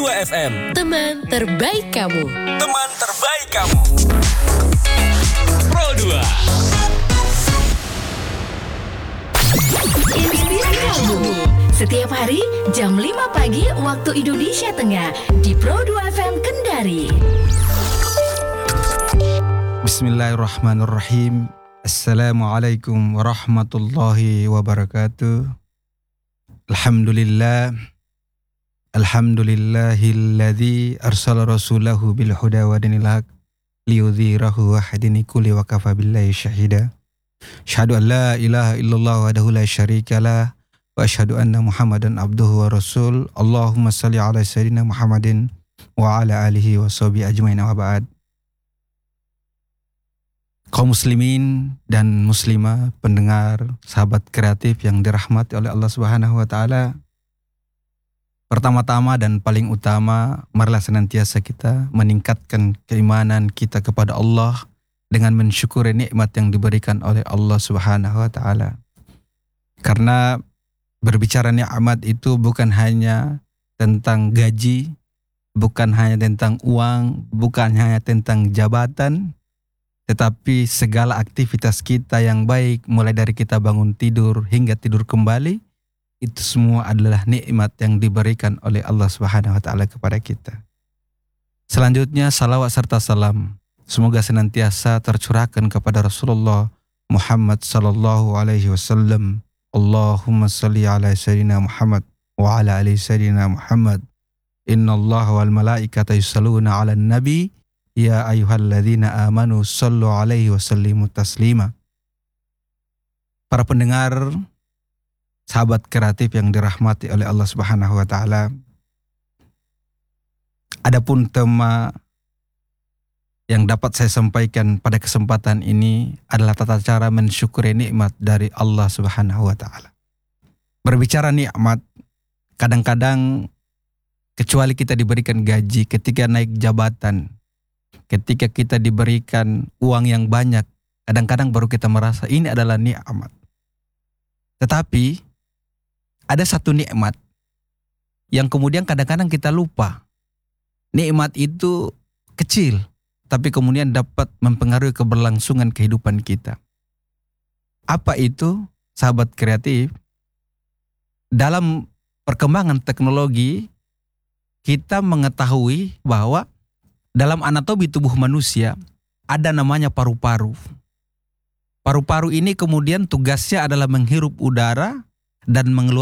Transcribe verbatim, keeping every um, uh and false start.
dua F M, teman terbaik kamu. teman terbaik kamu. Pro dua. Inspirasi kamu. Setiap hari jam lima pagi waktu Indonesia Tengah di Pro dua F M Kendari. Bismillahirrahmanirrahim. Assalamualaikum warahmatullahi wabarakatuh. Alhamdulillah. Alhamdulillahilladzi arsala rasulahu bil huda wa dinil haq liyudhhirahu wa hadini kulli wa kafa billahi syahida. Asyhadu an la ilaha illallah wahdahu la syarika lah wa asyhadu anna Muhammadan abduhu wa rasul. Allahumma shalli ala sayyidina Muhammadin wa ala alihi wa sahbihi ajmain wa ba'd. Kaum muslimin dan muslimah, pendengar, sahabat kreatif yang dirahmati oleh Allah Subhanahu wa taala. Pertama-tama dan paling utama, marilah senantiasa kita meningkatkan keimanan kita kepada Allah dengan mensyukuri nikmat yang diberikan oleh Allah Subhanahu wa taala. Karena berbicara nikmat itu bukan hanya tentang gaji, bukan hanya tentang uang, bukan hanya tentang jabatan, tetapi segala aktivitas kita yang baik, mulai dari kita bangun tidur hingga tidur kembali, itu semua adalah nikmat yang diberikan oleh Allah Subhanahu wa taala kepada kita. Selanjutnya, salawat serta salam semoga senantiasa tercurahkan kepada Rasulullah Muhammad sallallahu alaihi wasallam. Allahumma salli ala sayyidina Muhammad wa ala ali sayyidina Muhammad. Innallaha wal malaikata yusalluna 'alan nabi ya ayyuhalladzina amanu sallu alaihi wa sallimu taslima. Para pendengar, sahabat kreatif yang dirahmati oleh Allah Subhanahu wa taala. Adapun tema yang dapat saya sampaikan pada kesempatan ini adalah tata cara mensyukuri nikmat dari Allah Subhanahu wa taala. Berbicara nikmat, kadang-kadang kecuali kita diberikan gaji, ketika naik jabatan, ketika kita diberikan uang yang banyak, kadang-kadang baru kita merasa ini adalah nikmat. Tetapi ada satu nikmat yang kemudian kadang-kadang kita lupa. Nikmat itu kecil, tapi kemudian dapat mempengaruhi keberlangsungan kehidupan kita. Apa itu, sahabat kreatif? Dalam perkembangan teknologi, kita mengetahui bahwa dalam anatomi tubuh manusia ada namanya paru-paru. Paru-paru ini kemudian tugasnya adalah menghirup udara dan mengeluarkan